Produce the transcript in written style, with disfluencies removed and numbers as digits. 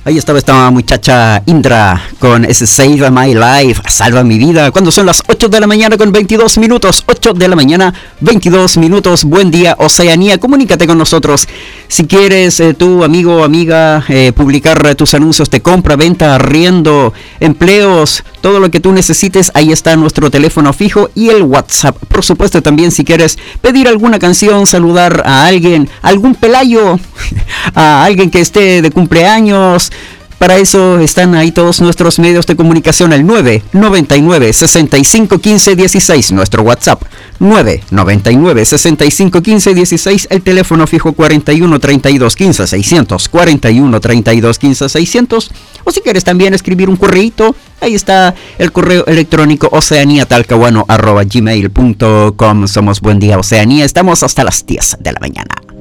Ahí estaba esta muchacha Indra con ese Save My Life, salva mi vida, cuando son las 8 de la mañana con 22 minutos, 8 de la mañana, 22 minutos. Buen día, Oceanía, comunícate con nosotros. Si quieres, tu amigo o amiga, publicar tus anuncios de compra, venta, arriendo, empleos, todo lo que tú necesites, ahí está nuestro teléfono fijo y el WhatsApp. Por supuesto, también si quieres pedir alguna canción, saludar a alguien, algún pelayo, a alguien que esté de cumpleaños. Para eso están ahí todos nuestros medios de comunicación, el 999-6515-16, nuestro WhatsApp, 999-6515-16, el teléfono fijo 4132-15-600, 4132-15-600, o si quieres también escribir un correíto, ahí está el correo electrónico oceaniatalcahuano@gmail.com. Somos Buen Día Oceanía, estamos hasta las 10 de la mañana.